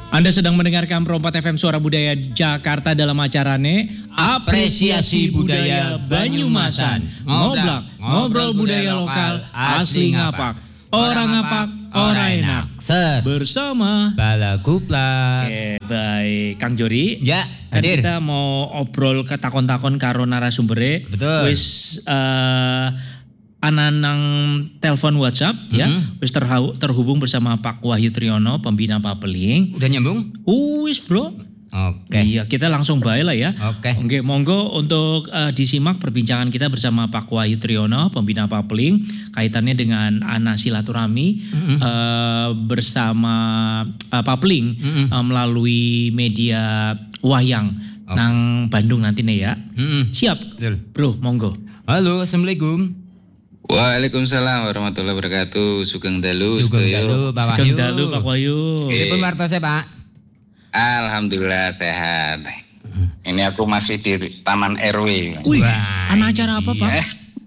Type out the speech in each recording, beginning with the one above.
Anda sedang mendengarkan Perompat FM Suara Budaya Jakarta dalam acaranya Apresiasi Budaya Banyumasan. Ngoblak, ngobrol budaya lokal asli ngapak. Orang ngapak, orang enak. Bersama Balagupla. Oke, baik. Kang Jori. Ya, Kan hadir. kita mau obrol ke takon-takon karo narasumbere. Betul. Wis ananang telepon WhatsApp ya. Wis terhubung bersama Pak Wahyu Triyono, pembina Papeling. Udah nyambung? Wis, Bro. Oke. Iya, kita langsung bae lah ya. Oke. Oke, monggo untuk disimak perbincangan kita bersama Pak Wahyu Triyono, pembina Papeling, kaitannya dengan Ana silaturahmi bersama Papeling melalui media wayang nang Bandung nanti nih ya. Siap, Betul. Bro, monggo. Halo, assalamualaikum. Waalaikumsalam warahmatullahi wabarakatuh. Sugeng dalu Sugeng dalu, Pak Wahyu. Sugeng dalu, Pak Wahyu. Pripun wartose, Pak? Alhamdulillah sehat. Ini aku masih di Taman RW. Wih, Wah, anak acara apa, Pak?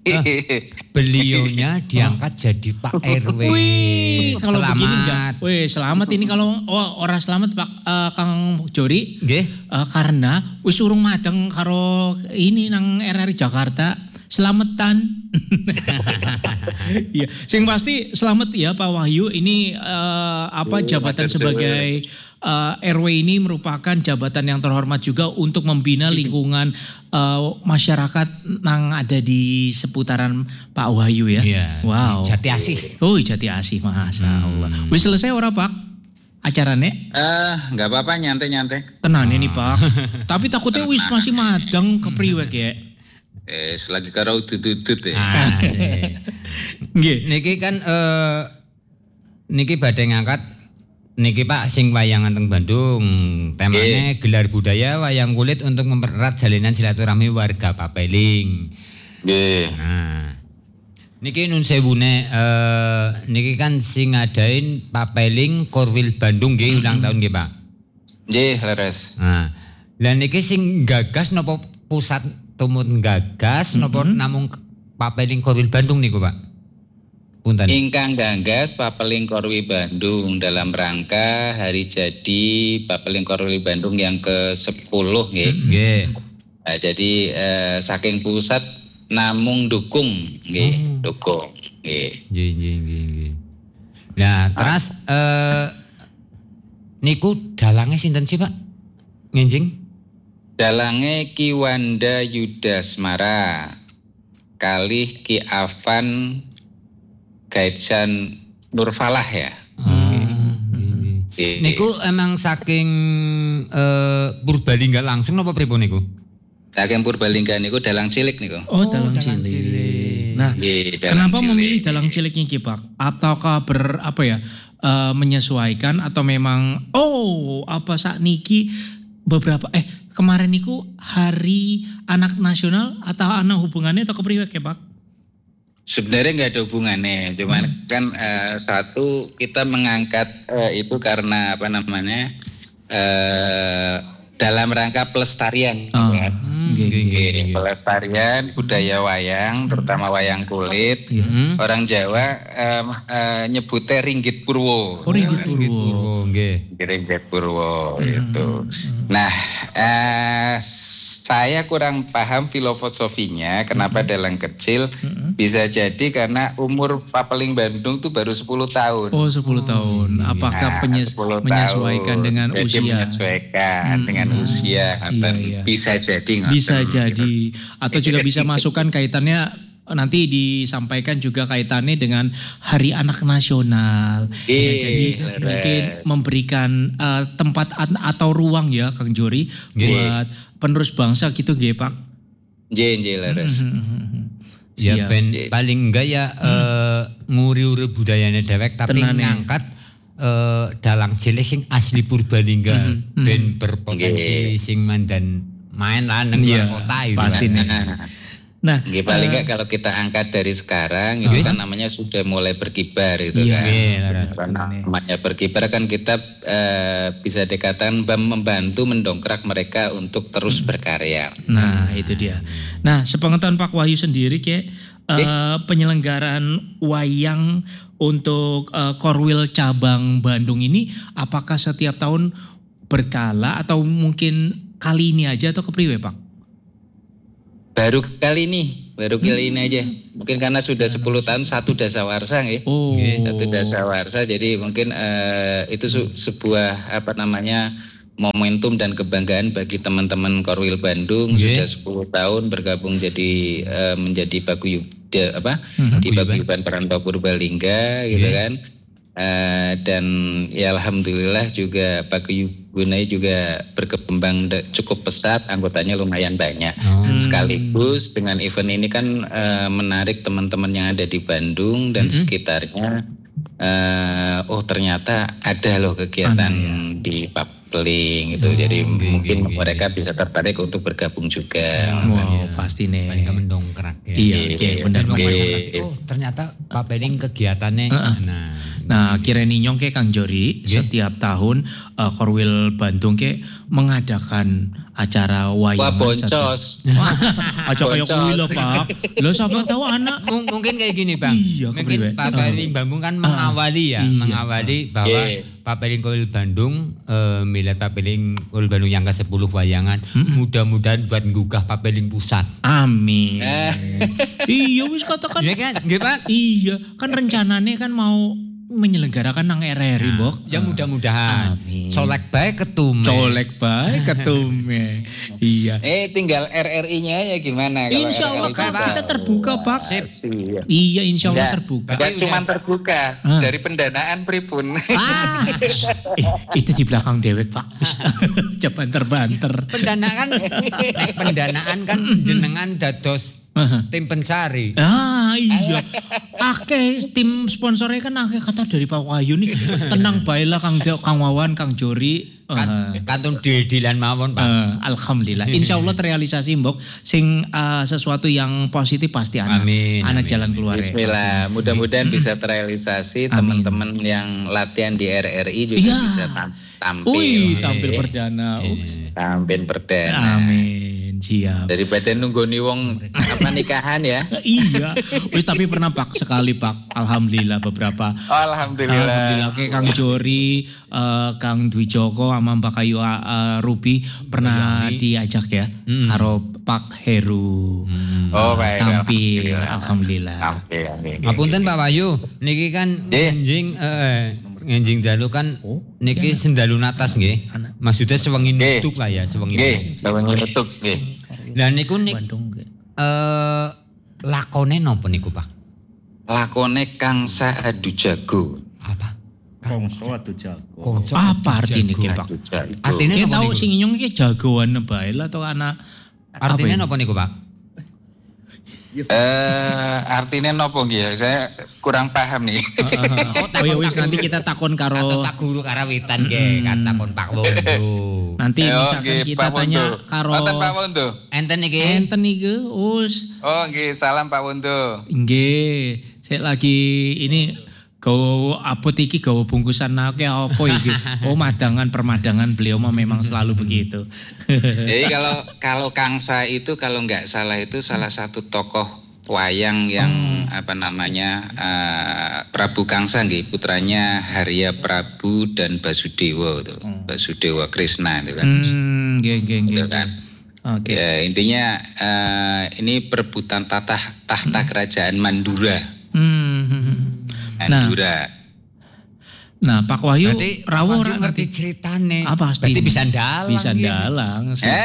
Beliaunya diangkat jadi Pak RW. Wih, kalau Selamat. begini enggak. Wih, selamat ini kalau orang selamat Pak Kang Jori. Nggih. Karena wis urung madeng karo ini nang RRI Jakarta. Selametan. Iya, sing pasti selamat ya Pak Wahyu. Ini jabatan sebagai RW ini merupakan jabatan yang terhormat juga untuk membina lingkungan masyarakat yang ada di seputaran Pak Wahyu ya. Iya. Wow. Jati Asih. Oh, Jati Asih, Masya Allah. Wis selesai ora Pak? Acarane? Nggak apa-apa, nyantai-nyantai. Tenan ini Pak. Tapi takutnya wis masih madeng kepriwek ya. Selagi karo udut-udut ya. Asik. Nggih. Niki kan niki badhe ngangkat niki Pak sing wayangan teng Bandung. Temanya gelar budaya wayang kulit untuk mempererat jalinan silaturahmi warga Papeling. Nggih. Nah, niki nun sewune niki kan sing ngadain Papeling Korwil Bandung nggih ulang tahun nggih Pak. Nggih, leres. Nah, lah niki sing gagas napa pusat tumut gagas napa namung Papeling Korwil Bandung niku Pak? Punten. Ingkang ganggas Papeling Korwi Bandung dalam rangka hari jadi Papeling Korwi Bandung yang ke-10 nggih. Nggih. Nah, jadi saking pusat namung dukung nggih, dukung nggih. Nggih. Nah, terus niku dalange sinten sih Pak? Ngenjing? Dalange Ki Wanda Yudasmara kalih Ki Afan Gaitsan Nurfalah ya. Nggih. Niku emang saking Purbalingga langsung napa pripun niku? Saking Purbalingga niku dalang cilik niku. Oh, dalang cilik. Nah, Nggih, dalang kenapa cilik. memilih dalang ciliknya Ki Pak? Ataukah menyesuaikan atau memang saat niki beberapa kemarin niku Hari Anak Nasional atau anak hubungannya atau kepriwe ya Pak? Sebenarnya nggak ada hubungannya, cuman kan satu kita mengangkat itu karena dalam rangka pelestarian, ya. Pelestarian budaya wayang, terutama wayang kulit. Orang Jawa nyebutnya Ringgit Purwo. Oh, Ringgit Purwo. Nggih. Ringgit Purwo itu. Nah, saya kurang paham filosofinya kenapa dalang kecil. Bisa jadi karena umur Papeling Bandung tuh baru 10 tahun. Oh, 10 tahun. Apakah 10 menyesuaikan tahun. dengan Jadi usia? menyesuaikan dengan usia. Iya. Bisa jadi. Bisa jadi. Atau juga bisa masukkan kaitannya nanti disampaikan juga kaitannya dengan Hari Anak Nasional. Jadi mungkin memberikan tempat atau ruang ya Kang Jori buat penerus bangsa gitu nggih Pak. Nggih, leres. Ya ben paling enggak ya nguri-uri budayane dewek tapi Tenane. ngangkat dalang cilik sing asli Purbalingga ben berpotensi sing mandan main lah nang luar kota itu. Pasti nih. Nah, Nggih, paling enggak kalau kita angkat dari sekarang itu kan namanya sudah mulai berkibar itu Iya, kan. Namanya berkibar kan kita bisa dikatakan membantu mendongkrak mereka untuk terus berkarya. Nah itu dia. Nah sepengetahuan Pak Wahyu sendiri kayak penyelenggaraan wayang untuk Korwil cabang Bandung ini apakah setiap tahun berkala atau mungkin kali ini aja atau kepriwe Pak? Baru kali ini aja. Mungkin karena sudah 10 tahun satu dasawarsa nggih. Oh. Satu dasawarsa, jadi mungkin itu sebuah momentum dan kebanggaan bagi teman-teman Korwil Bandung. Sudah 10 tahun bergabung menjadi di Paguyuban Perantau Purbalingga gitu kan. Dan ya alhamdulillah juga Paguyuban juga berkembang cukup pesat, anggotanya lumayan banyak. Sekaligus dengan event ini kan menarik teman-teman yang ada di Bandung dan sekitarnya. Ternyata ada loh kegiatan di Papeling itu, jadi mungkin mereka bisa tertarik untuk bergabung juga. Pasti nih. Mereka mendongkrak ya. Iya, benar. Ternyata Papeling kegiatannya. Nah, kira ninyong ke Kang Jori, setiap tahun Korwil Bandung ke mengadakan acara wayangan. Wah boncos. Aja kayak kuwi lho Pak. Lho sampe tahu anak. Mungkin kayak gini Bang. Iya, mungkin Papeling Bandung kan mengawali bahwa Papeling Korwil Bandung, milad Papeling Korwil Bandung yang ke-10 wayangan, mudah-mudahan buat nggugah Papeling pusat. Amin. Iya wis katakan. Iya kan? Nggih Pak? Iya, kan rencananya kan mau menyelenggarakan nang RRI, Mbok. Ya mudah-mudahan. Amin. Colek baik ketume. Iya. Tinggal RRI-nya ya gimana? Insya Allah kan kita terbuka Pak. Sip. Iya, insya Allah terbuka. Enggak cuma terbuka, dari pendanaan pripun. Itu di belakang dewek Pak. Jaban terbanter. Pendanaan kan jenengan dados tim pencari. Iya. Tim sponsornya kan kata dari Pak Wahyu nih. Tenang baiklah Kang Wawan, Kang Jori. Kantun dilan mawon Pak. Alhamdulillah. Insya Allah terrealisasi Mbok. Sing sesuatu yang positif pasti anak. Amin. Jalan keluar. Bismillah. Mudah-mudahan bisa terrealisasi. Teman-teman yang latihan di RRI juga bisa tampil. Tampil perdana. Tampil perdana. Amin. Siap. Daripada nunggoni wong nikahan ya. Iya. Wis tapi pernah Pak sekali Pak. Alhamdulillah beberapa. Alhamdulillah. Kayak Kang Jori, Kang Dwi Joko sama Mbak Kayu Ruby pernah diajak ya karo Pak Heru. Baik. Tampil. Alhamdulillah. Tampil. Ngapunten Pak Wahyu, niki kan ngenjing dalu kan niki sendalu natas nggih. Maksudnya sewengi nutuk lah ya, sewengi. Nggih, sewengi nutuk nggih. Lah niku lakone napa niku Pak? Lakone Kangsa Adu Jago. Apa? Kongso adu jago. Kongso Apa artinya ki Pak? Artinya Kita napa tahu niku? sing nyong ki jagoan bae lah atau anak. Artinya napa niku Pak? Artinya nopo nggih? Saya kurang paham nih. Ya wis nanti kita takon Atau karo Pak Guru Karawitan nggih, takon Pak Wondo. nanti misalkan kita tanya karo Wonten Pak Wondo. Enten niki. enten iki us. Nggih, salam Pak Wondo. Nggih, saya lagi ini gawa apot iki gawa bungkusan nake apa iki? Permadangan beliau mah memang selalu begitu. Jadi kalau Kangsa itu kalau nggak salah itu salah satu tokoh wayang yang Prabu Kangsa nggih, putranya Harya Prabu dan Basudewa itu. Basudewa Krishna itu kan. Nggih. kan. Oke. Ya, intinya ini perebutan tahta kerajaan Mandura. Mandura. Nah, Pak Wahyu Berarti rawuh Wahyu ngerti ceritane. Pasti. Berarti bisa ndalang. Bisa ndalang.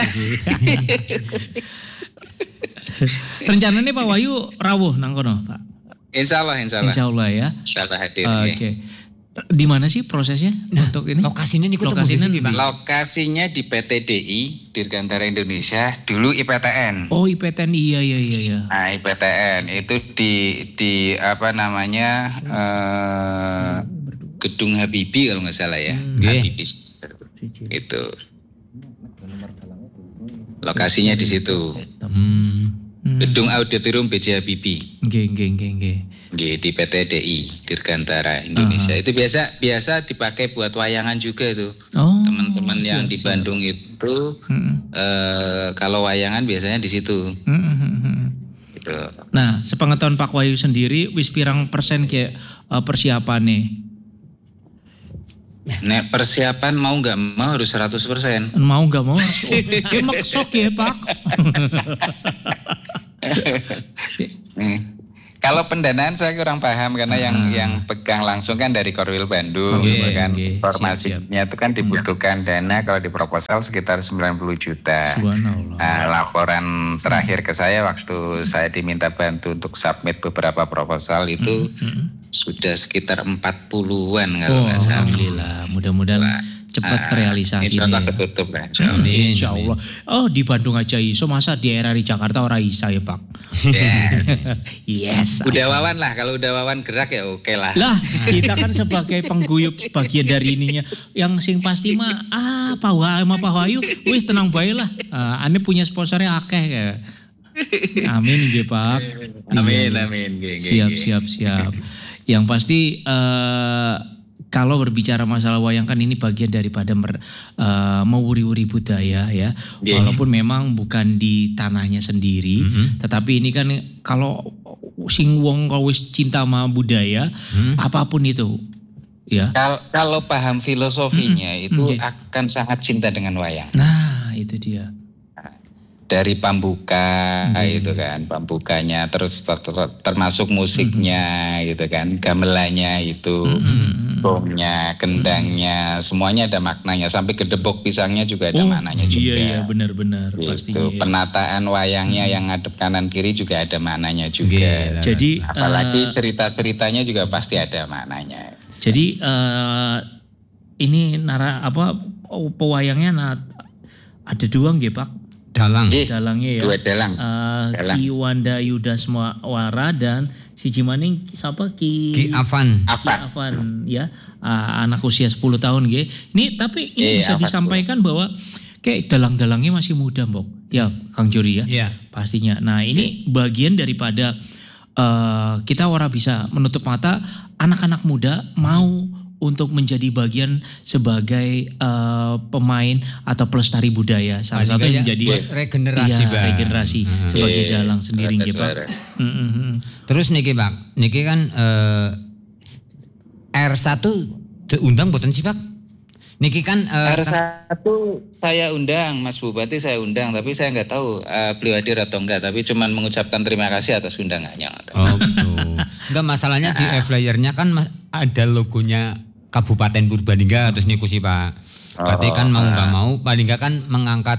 Rencananya Pak Wahyu rawuh nang kono, Pak. Insyaallah. Insyaallah ya. Insyaallah hadir. Oke. Di mana sih prosesnya untuk ini? Lokasinya niku Lokasinya tembus Pak. Lokasinya di PT DI, Dirgantara Indonesia, dulu IPTN. Oh, IPTN iya. Nah, IPTN itu di Gedung Habibie kalau nggak salah ya. Habibie. Itu. Lokasinya di situ. Gedung Auditorium B.J. Habibie. Nggih. Di PT DI Dirgantara Indonesia. Itu biasa dipakai buat wayangan juga itu. Teman-teman yang di Bandung itu kalau wayangan biasanya di situ. Gitu. Nah, sepengetahuan Pak Wahyu sendiri wis pirang persen kayak persiapane? Nek persiapan mau nggak mau harus 100%. Mau nggak mau harus kayak maksok ya Pak. Kalau pendanaan saya kurang paham karena yang pegang langsung kan dari Korwil Bandung, Korwil kan. Bandung, Informasinya itu kan dibutuhkan dana kalau di proposal sekitar 90 juta. Subhanallah. Laporan terakhir ke saya waktu saya diminta bantu untuk submit beberapa proposal itu sudah sekitar 40-an kalau nggak salah. Alhamdulillah, mudah-mudahan cepat terrealisasi. Insya Allah ketutup lah. Insya Allah. Oh, di Bandung aja iso, masa di RRI Jakarta orang isa ya Pak? Yes. Udah Wawan lah, kalau udah Wawan gerak ya oke lah. Lah, kita kan sebagai pengguyup bagian dari ininya. Yang sing pasti mah Pak Wahyu wis tenang bae lah. Ane punya sponsornya akeh ya. Amin nggih Pak. Amin. Siap. Yang pasti kalau berbicara masalah wayang kan ini bagian daripada mewuri-wuri budaya ya. Walaupun memang bukan di tanahnya sendiri, tetapi ini kan kalau sing wong kalau wis cinta sama budaya, apapun itu ya. Kalau paham filosofinya itu akan sangat cinta dengan wayang. Nah, itu dia. Dari pambuka gitu kan, pambukanya terus termasuk musiknya gitu kan, gamelannya itu, gongnya, kendangnya, semuanya ada maknanya, sampai gedebok pisangnya juga ada maknanya juga. Iya benar-benar gitu. pastinya. Penataan wayangnya yang ngadep kanan kiri juga ada maknanya juga. Jadi apalagi cerita-ceritanya juga pasti ada maknanya. Jadi ini pewayangnya ada dua nggih Pak? Dalangnya ya. Dua dalang. Ki Wanda Yudaswara dan si Jimaning siapa Ki Afan ya. Anak usia 10 tahun nggih. Tapi ini bisa disampaikan bahwa kayak dalang-dalangnya masih muda, Mbok. Ya, Kang Juri ya. Iya. Pastinya. Nah, ini bagian daripada kita ora bisa menutup mata anak-anak muda mau untuk menjadi bagian sebagai pemain atau pelestari budaya. Salah satu yang menjadi regenerasi sebagai dalang sendiri nggih Pak. Terus niki Pak, niki kan R1 diundang mboten sih Pak? Niki kan R1 saya undang, Mas Bupati saya undang, tapi saya nggak tahu beliau hadir atau enggak, tapi cuman mengucapkan terima kasih atas undangannya. Oh gitu. Enggak, masalahnya di flyernya kan ada logonya Kabupaten Purbalingga terus niku sih Pak. Berarti kan mau nggak mau paling nggak kan mengangkat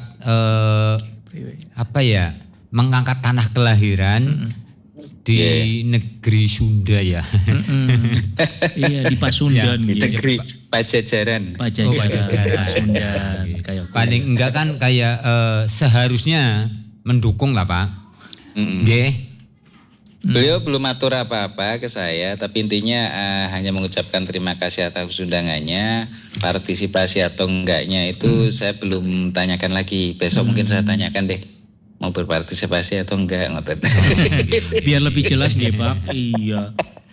mengangkat tanah kelahiran di negeri Sunda ya. Iya, di Pasundan di negeri Pajajaran. Pasundan. Paling enggak kan kayak seharusnya mendukung lah Pak. Nggih. Beliau belum atur apa-apa ke saya, tapi intinya hanya mengucapkan terima kasih atas undangannya. Partisipasi atau enggaknya itu saya belum tanyakan lagi. Besok mungkin saya tanyakan deh, mau berpartisipasi atau enggak. Biar lebih jelas nggih Pak. Iya.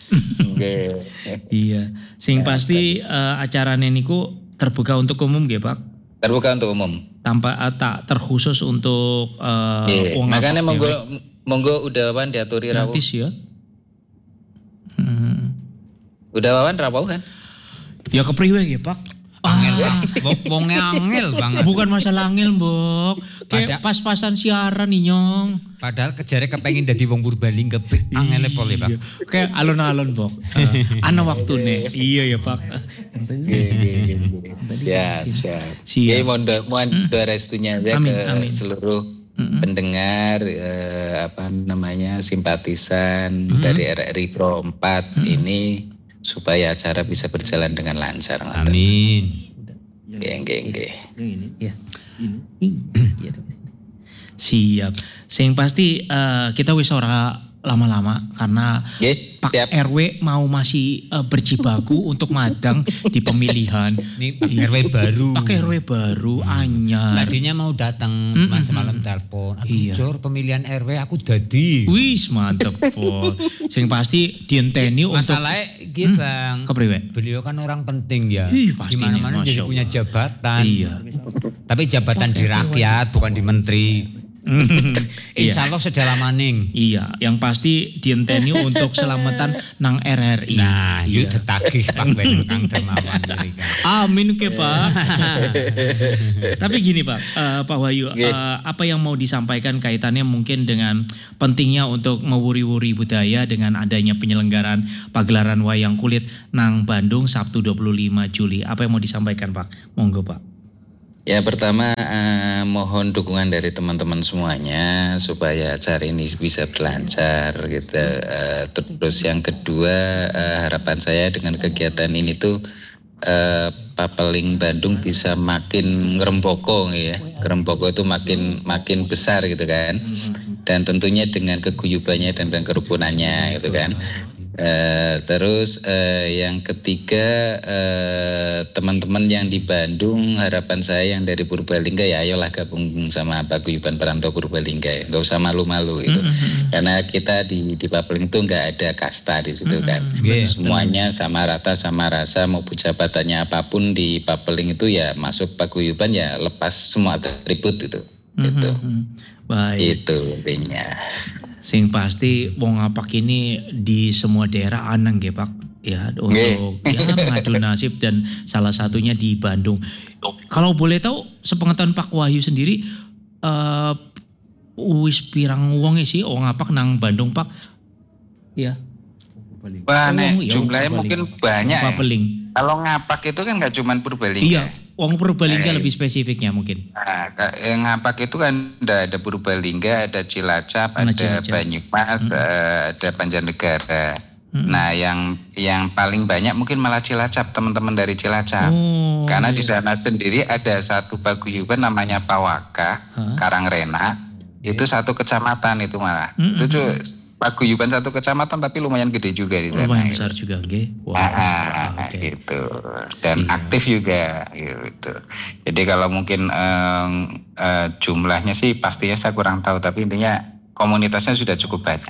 Iya. Sing pasti acaranya niku terbuka untuk umum nggih Pak. Terbuka untuk umum. Tanpa tak terkhusus untuk makanya monggo udah Wawan diaturi rawuh. Gratis ya. Udah Wawan rawuh kan? Ya kepriwe nggih Pak. Angel wong angel banget. Bukan masalah angel, Mbok. Kayak pas-pasan siaran nih, Nyong. Padahal kejare kepengin dadi wong Purbalingga angele pole, Pak. Kayak alon-alon, Mbok. Ana waktune. Iya ya, Pak. Siap. Mohon restunya ya ke seluruh pendengar simpatisan dari RRI Pro 4 ini supaya acara bisa berjalan dengan lancar. Amin. Geng. Siap. Sing pasti kita wis ora lama-lama karena Pak RW mau masih berjibaku untuk madang di pemilihan. Ini RW baru. Pak RW baru anyar. Tadinya mau datang cuma semalam telepon. Jor pemilihan RW aku dadi. Wis mantep po. Sing pasti dienteni untuk masalahnya gitu Bang. Kepriwe? Beliau kan orang penting ya. Di mana-mana jadi punya jabatan. Iya. Tapi jabatan di rakyat bukan di menteri. Insya Allah sedalam maning. Iya, yang pasti dienteni untuk selamatan nang RRI. Nah, yuk Iya. tetagih Pak Ben Kang Dermawan iki kan. Amin ke Pak. Tapi gini Pak, Pak Wahyu, Oke. apa yang mau disampaikan kaitannya mungkin dengan pentingnya untuk mewuri-wuri budaya dengan adanya penyelenggaraan pagelaran wayang kulit nang Bandung Sabtu 25 Juli. Apa yang mau disampaikan Pak? Monggo Pak. Ya pertama mohon dukungan dari teman-teman semuanya supaya acara ini bisa berlancar gitu. Terus yang kedua harapan saya dengan kegiatan ini tuh Papeling Bandung bisa makin ngeremboko ya. Ngeremboko itu makin besar gitu kan. Dan tentunya dengan keguyubannya dan kerukunannya gitu kan. Terus yang ketiga teman-teman yang di Bandung, harapan saya yang dari Purbalingga ya ayolah gabung sama Paguyuban Perantau Purbalingga ya. Nggak usah malu-malu itu karena kita di Papeling itu nggak ada kasta di situ kan. Semuanya sama rata sama rasa, mau jabatannya apapun di Papeling itu ya masuk Paguyuban ya lepas semua atribut itu. Gitu. Baik. Itu intinya. Sing pasti wong ngapak ini di semua daerah anang nggih Pak ya untuk ya mengadu nasib dan salah satunya di Bandung. Kalau boleh tahu sepengetahuan Pak Wahyu sendiri wis pirang wong sih wong ngapak nang Bandung Pak? Ya. Wah, Wong, ya, jumlahnya wong mungkin Purbalingga. banyak. Wong Papeling. Kalau ngapak itu kan nggak cuma Purbalingga. Iya, wong Purbalingga lebih spesifiknya mungkin. Nah, ngapak itu kan ada Purbalingga, ada Cilacap, Ada ada Cilacap. Banyumas, ada Banjarnegara. Nah, yang paling banyak mungkin malah Cilacap, teman-teman dari Cilacap. Oh, Karena di sana sendiri ada satu paguyuban namanya Pawaka, Karangrena. Itu satu kecamatan itu malah. Itu tuh paguyuban satu kecamatan tapi lumayan gede juga di sana. lumayan gitu. besar juga nggih. Wow. Oke. Gitu. Dan Siap. aktif juga gitu. Jadi kalau mungkin jumlahnya sih pastinya saya kurang tahu, tapi intinya komunitasnya sudah cukup banyak.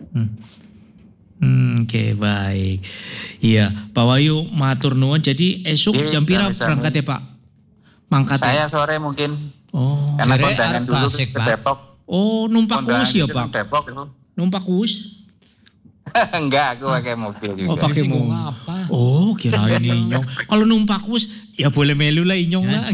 Oke, baik. Iya, Pak Wahyu matur nuwun. Jadi esuk jam pira berangkat ya Pak? Mangkat ya? Saya sore mungkin Oh. karena Sore kondangan arep dulu klasik, ke Pak. Depok. Oh, numpak Kondangan wus ya dulu ke Pak? Depok itu. Numpak wus? Enggak, aku pakai mobil juga. Oh, pakai Singgung mobil. apa? Oh, kirain inyong. Kalau numpak wus ya boleh melu lah inyong lah.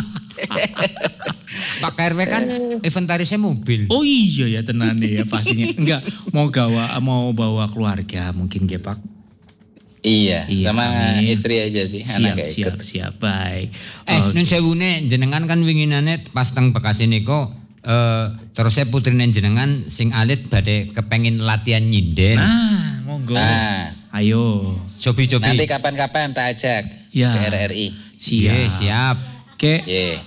Pak KRW kan inventarisnya mobil. Oh iya ya tenan ya pastinya. Enggak, mau bawa keluarga mungkin nggih Pak. Iya, Iya, sama amin. istri aja sih. Anak nggak ikut. Siap, baik. Nun sewune jenengan kan winginane pas teng Bekasi niko terus saya putrine jenengan sing alit badhe kepengin latihan nyinden. Nah, monggo. Nah, Ayo. Cobi-cobi. nanti kapan-kapan tak ajak Ya. ke RRI. Iya, siap. Ke Iya.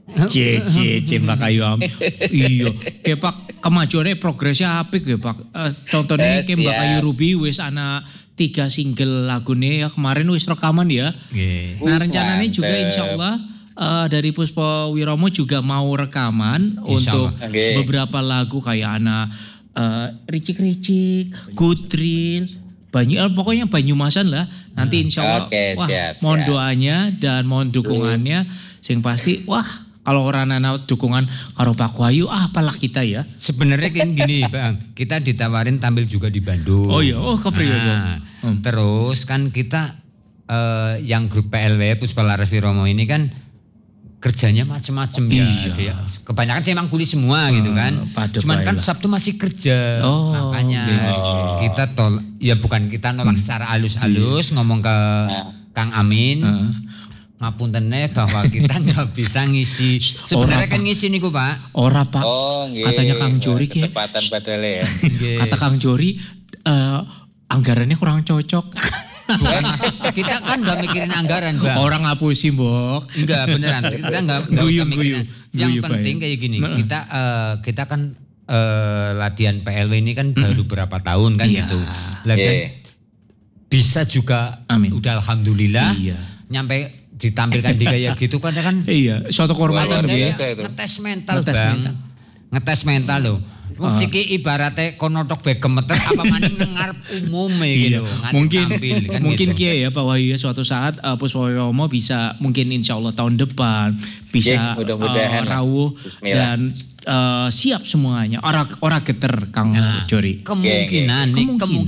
Mbak Ayu Am. Iya, ke Pak kemajuannya progresnya apik ya Pak. Contohnya ke Mbak Siap. Ayu Ruby wis ana 3 single lagune ya kemarin wis rekaman ya. Nggih. Nah Wis, rencananya juga mantep. insya Allah dari Puspo Wiromo juga mau rekaman Insya untuk Allah. Oke. beberapa lagu kayak ana Ricik-Ricik, Gutril, pokoknya Banyumasan lah. Nanti insya Allah Oke, wah, siap, mohon siap. doanya dan mohon dukungannya. Sing pasti wah kalau orang nana dukungan karo Pak Wahyu apalah kita ya. Sebenarnya kan gini Bang, kita ditawarin tampil juga di Bandung. Oh iya, kepriye Nah, terus kan kita yang grup PLW Puspa Laras Wiromo ini kan kerjanya macam-macam ya. Iya. Dia, kebanyakan sih emang kuliah semua gitu kan. pada Cuman kan baiklah. Sabtu masih kerja. Oh, Makanya kita ya bukan kita nolak secara halus-halus ngomong ke Kang Amin. Ngapuntene bahwa kita nggak bisa ngisi. Sebenarnya kan ngisi niku Pak. Ora Pak. Oh, nggih. Katanya Kang Jori ki. Kesempatan padahal ya. Nggih. Kata Kang Jori anggarannya kurang cocok. Bukan, kita kan nggak mikirin anggaran Bang. Orang ngapusi Mbok. Enggak beneran kita enggak usah Guyub, mikirin. guyub. Yang Guyub, penting Pak. kayak gini kita kan latihan PLW ini kan baru berapa tahun kan Iya. gitu. Latihan Iya. bisa juga Amin. udah alhamdulillah Iya. nyampe ditampilkan di kayak gitu kan Iya, suatu kehormatan Luar gitu ya. biasa itu. ngetes mental Ngetes Bang. mental. Ngetes mental loh. Wong siki ibarate kono tok bae gemeter apa maning nang ngarep umum gitu. Mungkin kiai ya Pak Wahyu ya, suatu saat Puspayomo bisa mungkin insya Allah tahun depan bisa mudah-mudahan rawuh dan siap semuanya. Ora geter Kang Jori. Kemungkinan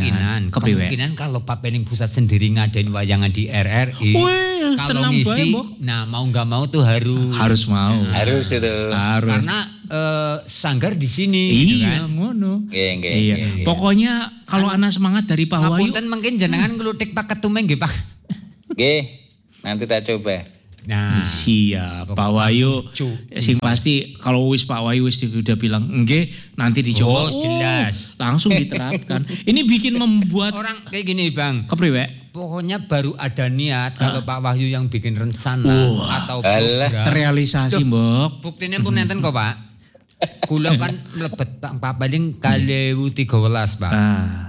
kalau Papeling Pusat sendiri ngadain wayangan di RRI. Kalau ngisi, nah mau nggak mau tuh harus mau. Harus itu. Karena sanggar di sini. Iya, ngono. Iya. Pokoknya kalau anak semangat dari Pak Wahyu. Ngapunten mungkin jenengan nglutik Pak Ketumeng nggih, Pak. Nggih, nanti tak coba. Nah, siap Pak Wahyu. Sing pasti kalau wis Pak Wahyu wis udah bilang nggih, nanti dicoba. Jelas. Langsung diterapkan. Ini bikin membuat orang kayak gini, Bang. Kepriwe? Pokoknya baru ada niat kalau Pak Wahyu yang bikin rencana atau program terrealisasi, Mbok. Buktinya pun nenten kok, Pak. Kula kan mlebet Pak Papeling 2013, Pak.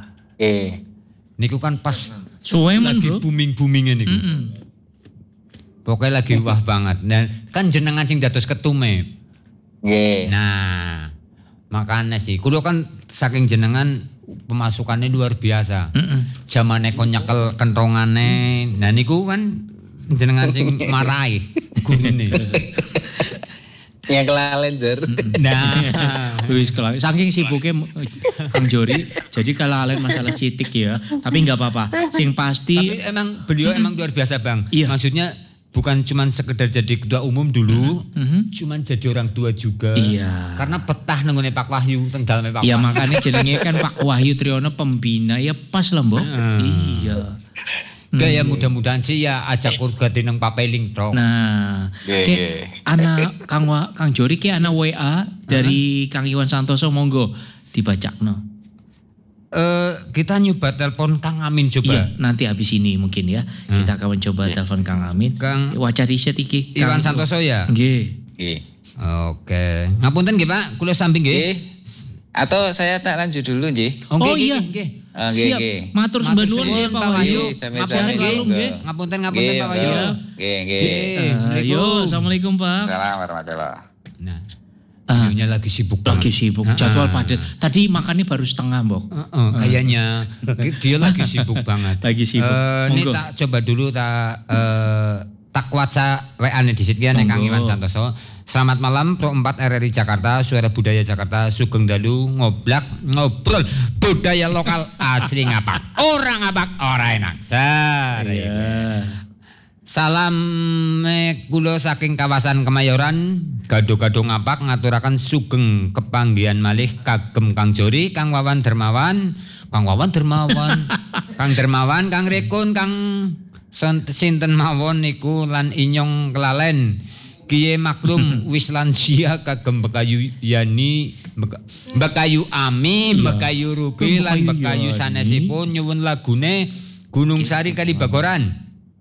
Niku kan pas suwemen, lagi booming-boomingnya niku. Pokoknya lagi wah banget. Dan kan jenengan sing dados ketume. Nah, makanya sih kula kan saking jenengan pemasukannya luar biasa. Zamane kon nyekel kentongane. Nah niku kan jenengan sing marahi gurune. Yang kelalen Jer. Nah, wis kelalen. Saking sibuknya Kang Jori, jadi kelalen masalah citik ya. Tapi enggak apa-apa. Sing pasti tapi emang beliau emang luar biasa, Bang. Iya. Maksudnya bukan cuman sekedar jadi ketua umum dulu, cuman jadi orang tua juga. Iya. Karena betah nenggone Pak Wahyu, teng daleme Pak Wahyu. Wahyu. Makanya jenenge kan Pak Wahyu Triyono pembina ya pas lah, Mbok. Iya. Ya mudah-mudahan sih ya ajak kurgati nang Papeling, Bro. Nah, anak Kang Jori ke anak WA dari Kang Iwan Santoso, monggo dibacakno. Kita nyoba telepon Kang Amin coba. Iya, nanti habis ini mungkin ya. Kita akan mencoba telepon Kang Amin. Kang Waca riset iki. Iwan Santoso ya? Nggih. Oke. Ngapunten nggih, Pak. Kula samping nggih. Atau saya tak lanjut dulu nggih. Oh iya. Siap. Matur sembah nuwun nggih Pak Wahyu. Ngapunten nggih. Ngapunten Pak Wahyu. Nggih. Ayo, assalamualaikum Pak. Assalamualaikum warahmatullahi. Nah, beliaunya lagi sibuk banget. Lagi sibuk, jadwal padat. Tadi makannya baru setengah, Mbok. Kayaknya dia lagi sibuk banget. Lagi sibuk. Ini tak coba dulu tak waca WA-ne di situ ya Kang Iwan Santoso. Selamat malam Pro 4 RRI Jakarta, Suara Budaya Jakarta, Sugeng Dalu, ngobrol budaya lokal asli ngapak. Orang ngapak, ora enak. Salam kula saking kawasan Kemayoran, gado-gado ngapak ngaturaken sugeng kepanggihan malih kagem Kang Jori, Kang Wawan Dermawan, Kang Dermawan, Kang Rekun, Kang sinten mawon niku lan inyong kelalen. Kiye maklum wis lansia kagem Bekayu Yani, Bekayu Ami, Bekayu Ruki lan Bekayu sanesipun nyuwun lagune Gunung Sari Kalibagoran.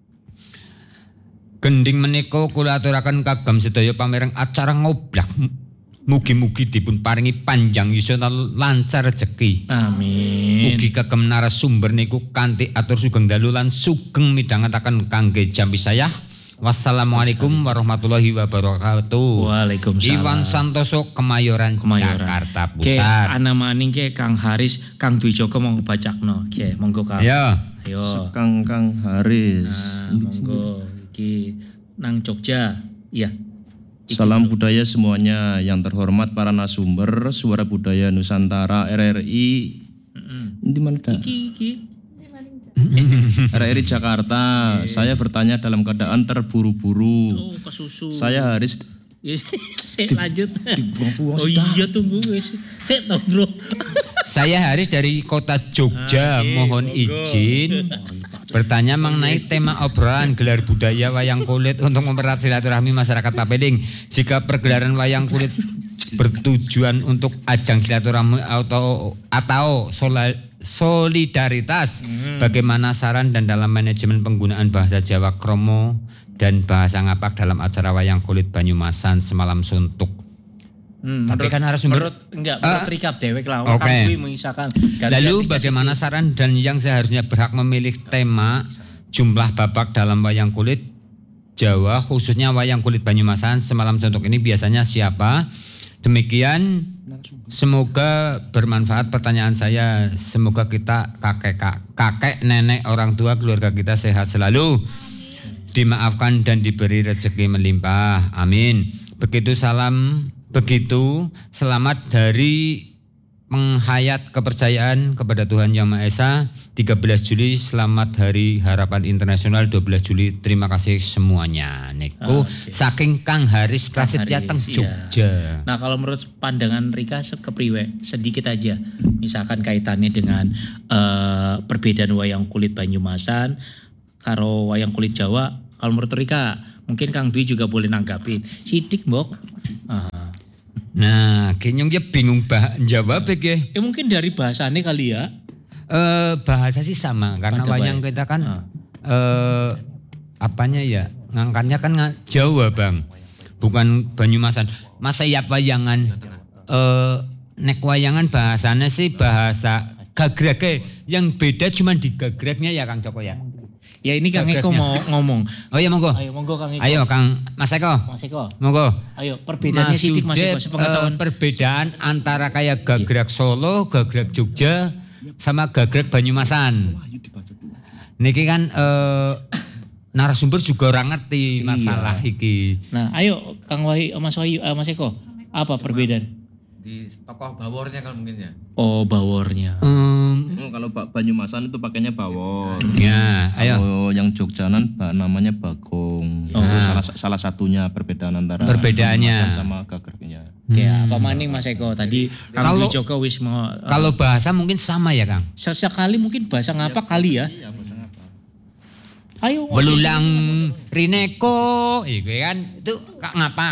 Gending menika kula aturaken kagem sedaya pamireng acara ngoblak. Mugi-mugi dipun paringi panjang yuswa lancar rezeki. Amin. Mugi kagem narasumber niku kanthi atur sugeng dalu lan sugeng midhangetaken kangge jam pisayah. Wassalamualaikum warahmatullahi wabarakatuh. Waalaikumsalam. Iwan Santoso Kemayoran. Jakarta Pusat. Ana maning ke Kang Haris, Kang Dwi Joko mau bacakno. Ke monggo Kang. Ya. Ayo. Kang Haris. Monggo iki nang Jogja. Iya. Salam budaya semuanya yang terhormat para narasumber Suara Budaya Nusantara RRI. Di mana dah? Iki. RRI Jakarta. Saya bertanya dalam keadaan terburu-buru. Oh, kesusu. Saya Haris. Lanjut. Oh iya tunggu wis. Sik to, Bro. Saya Haris dari kota Jogja. Mohon izin bertanya mengenai tema obrolan gelar budaya wayang kulit untuk mempererat silaturahmi masyarakat Papeling. Jika pergelaran wayang kulit bertujuan untuk ajang silaturahmi atau solidaritas, bagaimana saran dan dalam manajemen penggunaan bahasa Jawa Kromo dan bahasa Ngapak dalam acara wayang kulit Banyumasan semalam suntuk? Tapi kan harus menurut recap dewek lah. Okay. Mengisahkan. Lalu bagaimana saran dan yang seharusnya berhak memilih tema jumlah babak dalam wayang kulit Jawa khususnya wayang kulit Banyumasan semalam suntuk ini biasanya siapa? Demikian Semoga bermanfaat pertanyaan saya. Semoga kita kakek, nenek, orang tua, keluarga kita sehat selalu. Dimaafkan dan diberi rezeki melimpah. Amin. Begitu selamat dari penghayat kepercayaan kepada Tuhan Yang Maha Esa. 13 Juli selamat Hari Harapan Internasional 12 Juli. Terima kasih semuanya. Niku saking Kang Haris Prasetya teng Jogja. Nah, kalau menurut pandangan Rika kepriwe sedikit aja. Misalkan kaitannya dengan perbedaan wayang kulit Banyumasan karo wayang kulit Jawa. Kalau menurut Rika, mungkin Kang Dwi juga boleh nanggapin. Sidik, Mbok. Nah, kayaknya dia bingung jawab ya. Mungkin dari bahasanya kali ya. Bahasa sih sama karena wayang kita kan apanya ya, ngangkatnya kan Jawa, Bang. Bukan Banyumasan. Masa ya wayangan nek wayangan bahasanya sih bahasa gagrage. Yang beda cuma di gagregnya ya Kang Joko ya. Ya ini Kang Eko mau ngomong. Oh iya monggo. Ayo monggo Kang Eko. Ayo Kang Mas Eko. Mas Eko. Monggo. Ayo perbedaannya sidik Mas Eko sepengetahuan. Perbedaan antara kayak gagrag Solo, gagrag Jogja sama gagrag Banyumasan. Niki kan narasumber juga orang ngerti masalah iki. Nah, ayo Kang Mas Eko. Apa perbedaan? Di tokoh bawornya kalau mungkin ya. Oh, bawornya. Kalau Banyumasan itu pakainya bawor. Ya, ayo. Kalau yang Jogjanan namanya bagong. Itu salah satunya perbedaan antara Perbedaannya Banyumasan sama gagragnya. Kayak apa maning Mas Eko tadi Kang Joko wis mau. Kalau bahasa mungkin sama ya Kang. Sesekali mungkin bahasa ngapa kali ya? Iya, bahasa ngapa? Ayo. Welulang Rineko, itu kan itu Kak ngapak.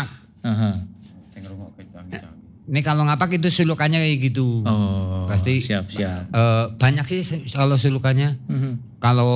Ini kalau ngapak itu sulukannya kayak gitu. Oh, pasti siap. Banyak sih kalau sulukannya. Kalau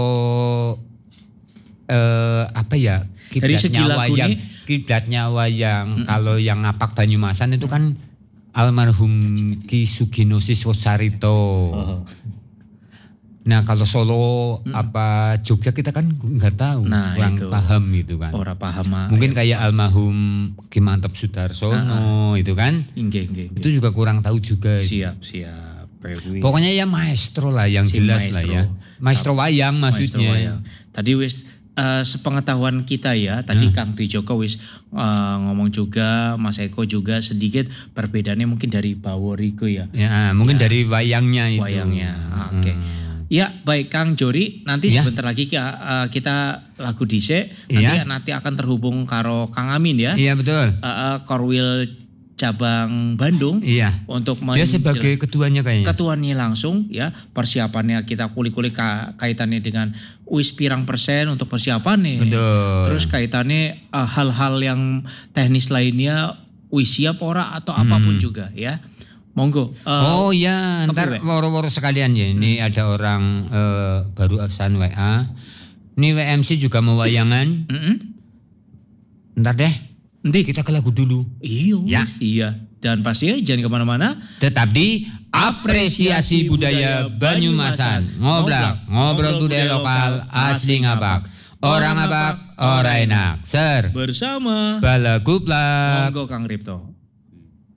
apa ya? Dari segi lagu ini, kiblatnya wayang. Kalau yang ngapak Banyumasan itu kan almarhum Ki Sugino Siswosarito. Nah kalau Solo apa Jogja kita kan nggak tahu, kurang paham gitu kan. Orang paham. Mungkin kayak almarhum Ki Mantep Sudarsono itu kan. Itu juga kurang tahu juga. Siap. Pokoknya ya maestro lah yang jelas maestro. Lah ya. Maestro wayang maksudnya. Maestro wayang. Tadi wis sepengetahuan kita ya. Tadi Kang Dwi Joko wis ngomong juga, Mas Eko juga sedikit perbedaannya mungkin dari Baworigo ya. Ya mungkin dari wayangnya itu. Wayangnya. Oke. Ya baik Kang Jori, nanti sebentar lagi kita lagu dhisik, nanti akan terhubung karo Kang Amin ya. Iya betul. Korwil cabang Bandung. Iya. Untuk dia sebagai ketuanya kayaknya. Ketuanya langsung ya, persiapannya kita kulik-kulik kaitannya dengan wis pirang persen untuk persiapannya. Betul. Terus kaitannya hal-hal yang teknis lainnya wis siap ora atau apapun juga ya. Monggo. Oh ya, ntar woro-woro sekalian ya. Ini ada orang baru pesan WA. Ini WMC juga mau wayangan. Ntar deh. Nanti kita ke lagu dulu. Iya. Dan pastinya jangan kemana-mana. Tetap di Apresiasi Budaya Banyumasan. Ngobrol budaya lokal asli ngapak. Orang ngapak, orang enak. Ser. Bersama Balaguplak. Monggo Kang Ripto.